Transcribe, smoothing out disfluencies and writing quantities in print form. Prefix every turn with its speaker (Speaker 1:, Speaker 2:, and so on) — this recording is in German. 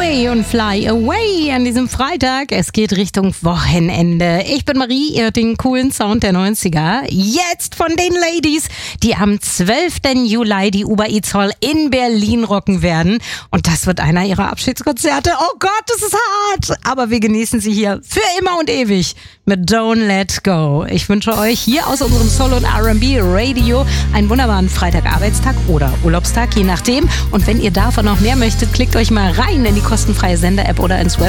Speaker 1: Away und Fly Away an diesem Freitag. Es geht Richtung Wochenende. Ich bin Marie, ihr hört den coolen Sound der 90er. Jetzt von den Ladies, die am 12. Juli die Uber Eats Hall in Berlin rocken werden. Und das wird einer ihrer Abschiedskonzerte. Oh Gott, das ist hart. Aber wir genießen sie hier für immer und ewig mit Don't Let Go. Ich wünsche euch hier aus unserem Soul- und R&B Radio einen wunderbaren Freitag-Arbeitstag oder Urlaubstag, je nachdem. Und wenn ihr davon noch mehr möchtet, klickt euch mal rein in die kostenfreie Sender-App oder ins Web.